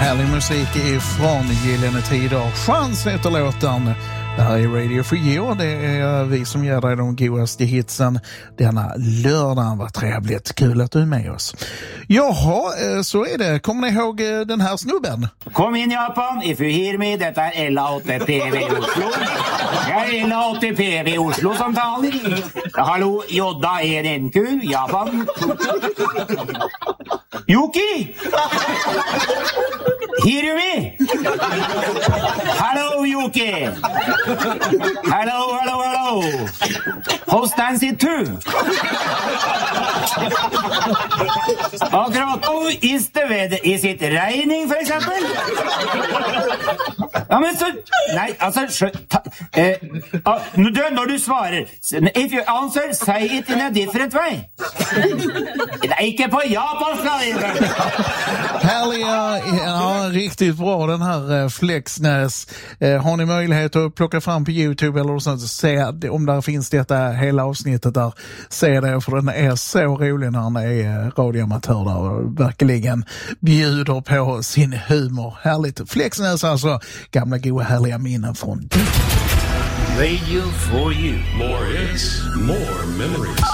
Härlig musik ifrån Gyllene Tider. Chans heter låten. Det här är Radio for You och det är vi som ger dig de godaste hitsen denna lördag. Vad trevligt, kul att du är med oss. Jaha, så är det. Kommer ni ihåg den här snubben? Kom in Japan, if you hear me, detta är LA80PV i Oslo. Jag är LA80PV i Oslo som taler. Hallo, Jodda är en kul, Japan. Yuki! Hear you me? Hello, Yuki! Hello, hello, hello! How stands it too? Akkurat, oh, is the weather, is it raining, for eksempel? Ja, men så, nei, altså, når du svarer, if you answer, say it in a different way. Det är inte på japanska. Härliga, ja, riktigt bra den här Flexnäs. Har ni möjlighet att plocka fram på YouTube eller sånt, se om där finns detta hela avsnittet där, se det, för den är så rolig när han är radioamatör där och verkligen bjuder på sin humor. Härligt. Flexnäs alltså, gamla goda härliga minnen från Radio for You. More hits, more memories.